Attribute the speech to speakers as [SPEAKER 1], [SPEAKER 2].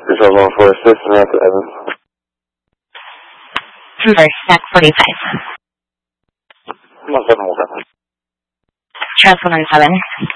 [SPEAKER 1] Control 146, Samantha Evans.
[SPEAKER 2] Converse, back 45.
[SPEAKER 1] 1717.
[SPEAKER 2] Trans 117.